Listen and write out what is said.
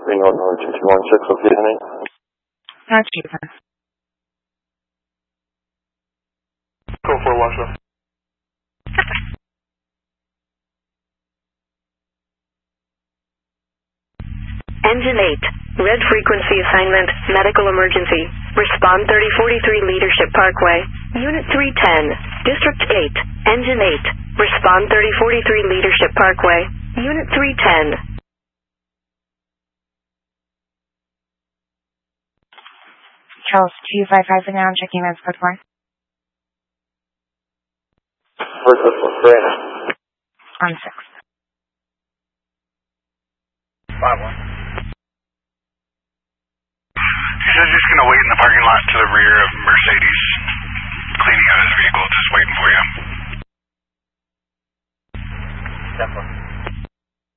Reno North 216, located in. Not cheaper. Go for Washoe. Engine 8, red frequency assignment, medical emergency. Respond 3043 Leadership Parkway. Unit 310, District 8, Engine 8. Respond 3043 Leadership Parkway. Unit 310. Charles 255 for now, I'm checking that's code 4. Where's this one? Great. On 6. 5-1.